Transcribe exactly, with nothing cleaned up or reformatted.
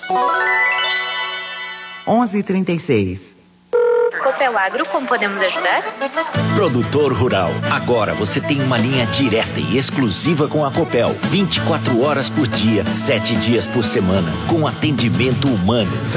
onze e trinta e seis. Copel Agro, como podemos ajudar? Produtor rural, agora você tem uma linha direta e exclusiva com a Copel. vinte e quatro horas por dia, sete dias por semana, com atendimento humano.